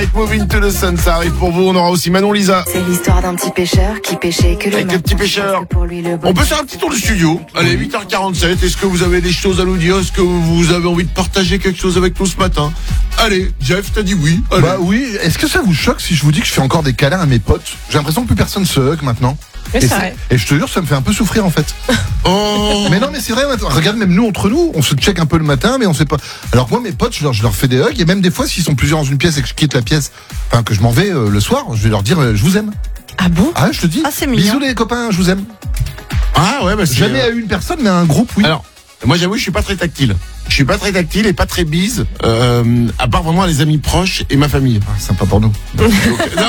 avec Moving to the Sun, ça arrive pour vous. On aura aussi Manon Lisa. C'est l'histoire d'un petit pêcheur qui pêchait que le Avec matin. le petit pêcheur. Pour lui, le On peut faire un petit tour du studio. Allez, 8h47. Est-ce que vous avez des choses à nous dire? Est-ce que vous avez envie de partager quelque chose avec nous ce matin? Allez, Jeff, t'as dit oui. Allez. Bah oui, est-ce que ça vous choque si je vous dis que je fais encore des câlins à mes potes? J'ai l'impression que plus personne se hug maintenant. Mais c'est vrai. Et je te jure, ça me fait un peu souffrir en fait. Oh. Mais non, mais c'est vrai, regarde, même nous, entre nous, on se check un peu le matin, mais on sait pas. Alors que moi, mes potes, je leur fais des hugs, et même des fois, s'ils sont plusieurs dans une pièce et que je quitte la pièce, enfin, que je m'en vais le soir, je vais leur dire, je vous aime. Ah bon? Ah, je te dis. Ah, c'est mignon. Bisous les copains, je vous aime. Ah ouais, bah c'est... Jamais à une personne, mais à un groupe, oui. Alors, moi j'avoue, je suis pas très tactile. Je suis pas très tactile et pas très bise, à part vraiment les amis proches et ma famille. Ah, sympa pour nous. Donc, non.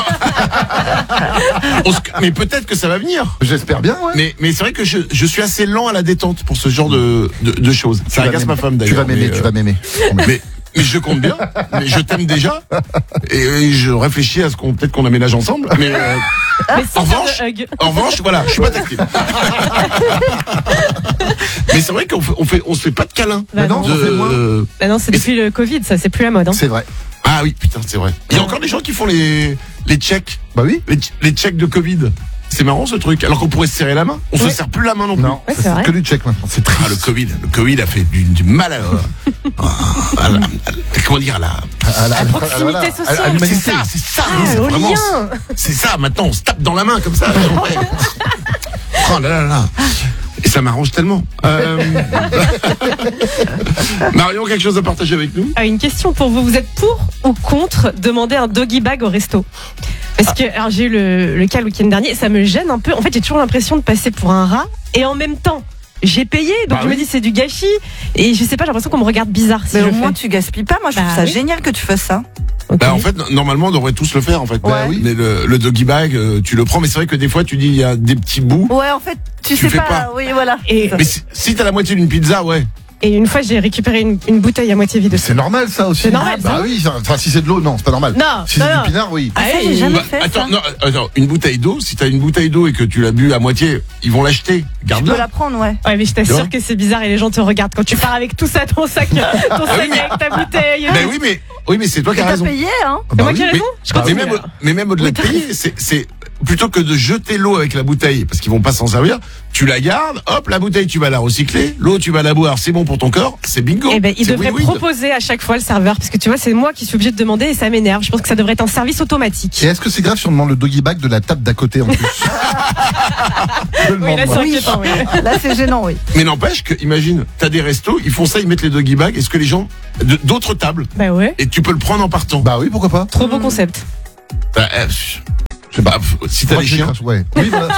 Mais peut-être que ça va venir. J'espère bien, ouais. Mais c'est vrai que je suis assez lent à la détente pour ce genre de choses. Ça agace ma femme d'ailleurs. Tu vas m'aimer, tu vas m'aimer. Mais je compte bien, mais je t'aime déjà, et je réfléchis à ce peut-être qu'on aménage ensemble. Mais sans en revanche, voilà, je suis pas tactile. Mais c'est vrai qu'on se fait pas de câlins. Bah non, on fait moins. Bah non, c'est depuis le Covid, ça, c'est plus la mode. Hein. C'est vrai. Ah oui, putain, c'est vrai. Il y a encore des gens qui font les checks. Bah oui. Les checks de Covid. C'est marrant ce truc. Alors qu'on pourrait se serrer la main. On se serre plus la main non plus. Non, Ouais, ça, c'est vrai. que du check maintenant. C'est triste. Ah, le Covid a fait du mal à comment dire, La proximité sociale. c'est ça, Ah, au vraiment, lien. c'est ça, maintenant, on se tape dans la main, comme ça. Ouais. Oh là là là. Et ça m'arrange tellement. Marion, quelque chose à partager avec nous? Ah, une question pour vous. Vous êtes pour ou contre demander un doggy bag au resto? Parce que alors, j'ai eu le cas le week-end dernier, ça me gêne un peu. En fait, j'ai toujours l'impression de passer pour un rat et en même temps, j'ai payé, donc je me dis c'est du gâchis. Et je sais pas, j'ai l'impression qu'on me regarde bizarre. Si Mais je au moins fais. tu gaspilles pas. Moi je trouve Bah ça oui. génial que tu fasses ça. Ok. Bah, en fait, normalement, on devrait tous le faire, en fait. Ouais. Mais le doggy bag, tu le prends, mais c'est vrai que des fois, tu dis, il y a des petits bouts. Ouais, en fait, tu Tu sais fais pas. pas. Oui, voilà. Et, Mais si t'as la moitié d'une pizza, ouais. et une fois, j'ai récupéré une bouteille à moitié vide. C'est normal ça aussi. C'est normal, Bah ça. oui, enfin si c'est de l'eau, non, c'est pas normal. Non, Si non, c'est non. du pinard, oui. Ah, ça, j'ai jamais fait attends, ça. non, attends, une bouteille d'eau, si t'as une bouteille d'eau et que tu l'as bu à moitié, ils vont l'acheter. Tu peux Garde-la. la prendre, ouais. Ouais, mais je Tu t'assure vois que c'est bizarre et les gens te regardent quand tu pars avec tout ça, ton sac mais- avec ta bouteille. Mais oui, mais c'est toi qui Et as t'as raison. payé, hein. C'est moi qui ai Mais, raison. Je continue. mais même au-delà de payer, c'est plutôt que de jeter l'eau avec la bouteille, parce qu'ils vont pas s'en servir, tu la gardes, hop, la bouteille, tu vas la recycler, l'eau, tu vas la boire, c'est bon pour ton corps, c'est bingo. Eh ben, il C'est devrait win-win. proposer à chaque fois le serveur, parce que tu vois, c'est moi qui suis obligée de demander et ça m'énerve. Je pense que ça devrait être un service automatique. Et est-ce que c'est grave si on demande le doggy bag de la table d'à côté en plus? Je le Oui, demande, là, c'est moi. inquiétant, oui. Là, c'est gênant, oui. Mais n'empêche que, imagine, t'as des restos, ils font ça, ils mettent les doggy bags, est-ce que les gens, d'autres tables, Bah ouais. et tu peux le prendre en partant. Bah oui, pourquoi pas? Trop beau concept. Bah, Je sais pas. si t'as Moi, des je chiens. crache, ouais. Oui, voilà.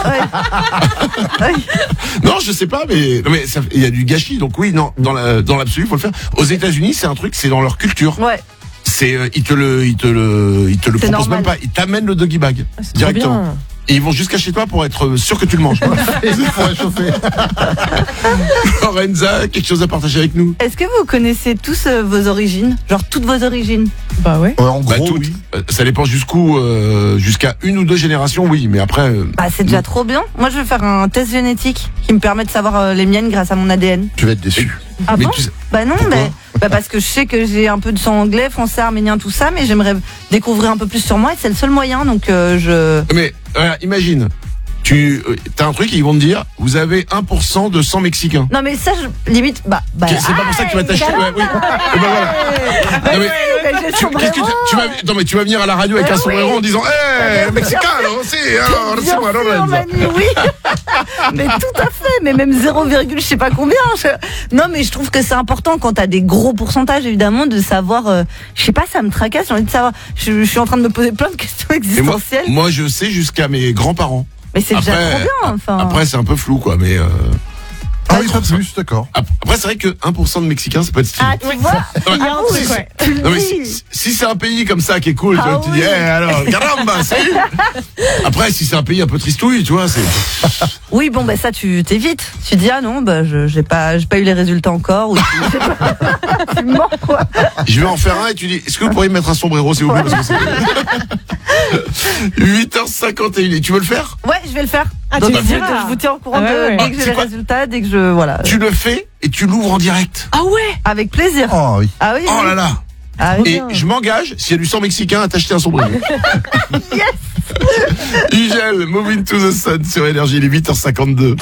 Non, je sais pas, mais il y a du gâchis, donc oui, non, dans l'absolu, faut le faire. Aux États-Unis, c'est un truc, c'est dans leur culture. Ouais. C'est, ils te le C'est proposent normal. même pas. Ils t'amènent le doggy bag Ah, c'est trop directement. bien. Et ils vont jusqu'à chez toi pour être sûr que tu le manges. Et il faut réchauffer. Lorenza, quelque chose à partager avec nous? Est-ce que vous connaissez tous vos origines? Genre toutes vos origines? Bah ouais. Ouais, en Bah, gros, toutes. oui. Ça dépend jusqu'où, jusqu'à une ou deux générations, oui, mais après. Bah, c'est déjà trop bien. Moi, je vais faire un test génétique qui me permet de savoir les miennes grâce à mon ADN. Tu vas être déçu. Ah mais bon? tu sais- Bah non, Pourquoi bah parce que je sais que j'ai un peu de sang anglais, français, arménien, tout ça, mais j'aimerais découvrir un peu plus sur moi et c'est le seul moyen, donc je... Mais imagine, t'as un truc et ils vont te dire, vous avez 1% de sang mexicain. Non mais ça, limite, bah... C'est pas pour ça que tu vas t'acheter. Ouais, oui. Et ben voilà. Non, mais qu'est-ce que non mais tu vas venir à la radio avec un sombrero en disant, mexicain, aussi, Bien sûr, Manu, oui. Mais tout à fait, mais même 0, je sais pas combien. Non, mais je trouve que c'est important quand t'as des gros pourcentages, évidemment, de savoir. Je sais pas, ça me tracasse. J'ai envie de savoir. Je suis en train de me poser plein de questions Et moi, existentielles. moi, je sais jusqu'à mes grands-parents. Mais c'est déjà Après- trop bien. Enfin. Après, c'est un peu flou, quoi, mais. Ah oui, pas plus, d'accord. Après, c'est vrai que 1% de Mexicains, ça peut être stylé. Ah, tu vois. Il y a un oui, truc, ouais. tu le Non mais dis. si c'est un pays comme ça qui est cool, tu Ah vois, tu dis, oui. alors, caramba, salut. Après, si c'est un pays un peu tristouille, tu vois, c'est. Oui, bon, bah ça, tu t'évites. Tu dis ah non, bah j'ai pas eu les résultats encore. Ou je sais pas. Tu mens quoi. Je vais en faire un et tu dis, est-ce que vous pourriez me mettre un sombrero, s'il vous plaît, parce que c'est. 8h51, et tu veux le faire? Ouais, je vais le faire. Ah, Donc, tu le je diras. vous tiens au courant Ah ouais, ouais. dès que C'est j'ai les quoi résultats, dès que je voilà. Tu le fais et tu l'ouvres en direct. Ah ouais. Avec plaisir. Oh oui. Ah oui. Oh oui. là là. Ah, Et bien. je m'engage, s'il y a du sang mexicain, à t'acheter un sombrero. yes. Igel, Moving to the Sun sur Énergie, il est 8h52.